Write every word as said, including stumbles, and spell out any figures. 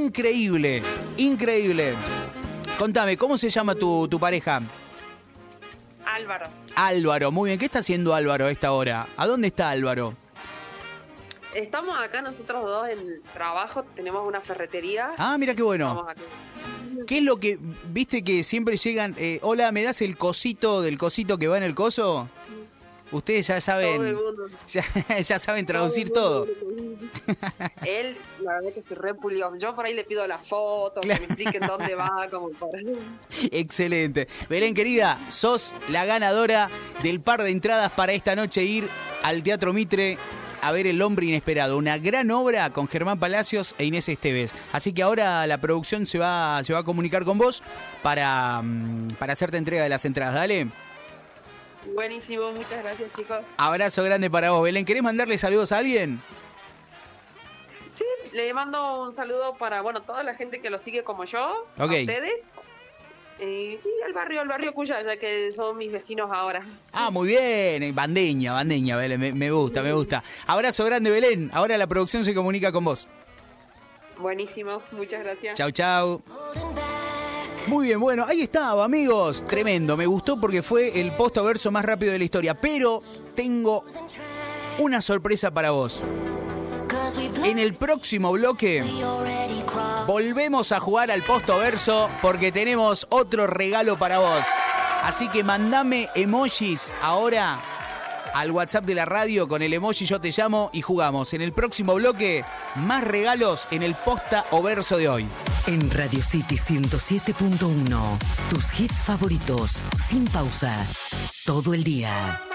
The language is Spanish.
increíble, increíble. Contame, ¿cómo se llama tu, tu pareja? Álvaro. Álvaro, muy bien. ¿Qué está haciendo Álvaro a esta hora? ¿A dónde está Álvaro? Estamos acá nosotros dos en el trabajo, tenemos una ferretería. Ah, mira qué bueno. Estamos aquí. ¿Qué es lo que, viste que siempre llegan, eh, hola, ¿me das el cosito del cosito que va en el coso? Ustedes ya saben, Todo el mundo. ya, ya saben traducir todo. todo. Él, la verdad que se repulió. Yo por ahí le pido la foto, Claro. que me expliquen dónde va, como para... Excelente. Belén, querida, sos la ganadora del par de entradas para esta noche ir al Teatro Mitre a ver El Hombre Inesperado, una gran obra con Germán Palacios e Inés Esteves. Así que ahora la producción se va, se va a comunicar con vos para, para hacerte entrega de las entradas. Dale. Buenísimo, muchas gracias, chicos. Abrazo grande para vos, Belén. ¿Querés mandarle saludos a alguien? Sí, le mando un saludo para, bueno, toda la gente que lo sigue como yo, Ok. a ustedes. Y sí, al barrio, al barrio Cuya, ya que son mis vecinos ahora. Ah, muy bien. Bandeña, bandeña, Belén. Me, me gusta, me gusta. Abrazo grande, Belén. Ahora la producción se comunica con vos. Buenísimo, muchas gracias. Chau, chau. Muy bien, bueno, ahí estaba, amigos. Tremendo, me gustó porque fue el post verso más rápido de la historia. Pero tengo una sorpresa para vos. En el próximo bloque volvemos a jugar al posto verso porque tenemos otro regalo para vos. Así que mandame emojis ahora al WhatsApp de la radio con el emoji Yo Te Llamo y jugamos. En el próximo bloque, más regalos en el posta o verso de hoy. En Radio City ciento siete punto uno, tus hits favoritos, sin pausa, todo el día.